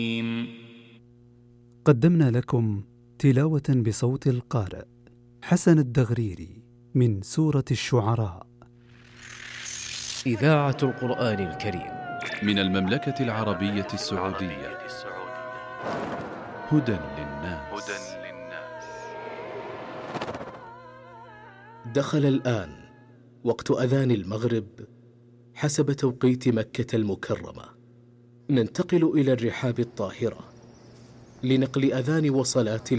قدمنا لكم تلاوة بصوت القارئ حسن الدغريري من سورة الشعراء. إذاعة القرآن الكريم من المملكة العربية السعودية. هدى للناس. دخل الآن وقت أذان المغرب حسب توقيت مكة المكرمة. ننتقل إلى الرحاب الطاهرة لنقل أذان وصلاة